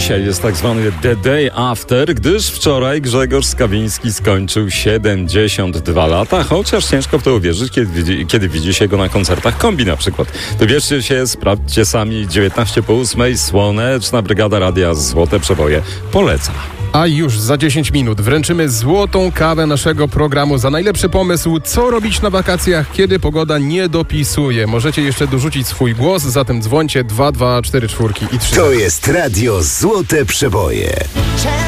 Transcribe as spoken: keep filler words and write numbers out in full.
Dzisiaj jest tak zwany The Day After, gdyż wczoraj Grzegorz Skawiński skończył siedemdziesiąt dwa lata, chociaż ciężko w to uwierzyć, kiedy, kiedy widzi się go na koncertach Kombi na przykład. Wybierzcie się, sprawdźcie sami. dziewiętnaście po ósmej, Słoneczna Brygada Radia Złote Przeboje poleca. A już za dziesięć minut wręczymy złotą kawę naszego programu za najlepszy pomysł, co robić na wakacjach, kiedy pogoda nie dopisuje. Możecie jeszcze dorzucić swój głos, zatem dzwońcie dwa dwa cztery cztery i trzy. To jest Radio Złote Przeboje.